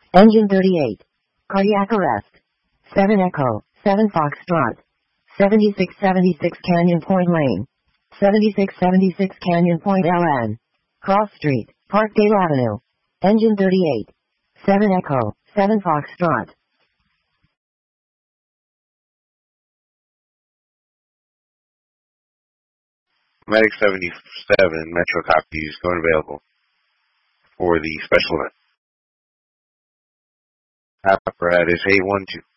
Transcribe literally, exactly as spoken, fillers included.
Engine thirty-eight. Cardiac arrest. seven Echo, seven Foxtrot. seventy-six seventy-six Canyon Point Lane. seventy-six seventy-six Canyon Point L N. Cross Street, Parkdale Avenue. Engine thirty-eight. seven Echo, seven Foxtrot. Medic seventy-seven, Metro copies, going available for the special event. Apparatus eight one two.